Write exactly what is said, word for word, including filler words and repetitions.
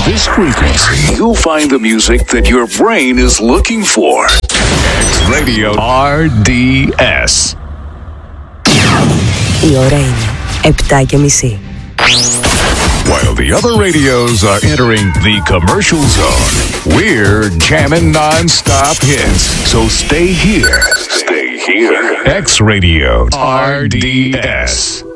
this frequency, you'll find the music that your brain is looking for. X Radio R D S. Η ώρα είναι επτά και μισή. While the other radios are entering the commercial zone, we're jamming non-stop hits. So stay here. Stay here. X Radio R D S.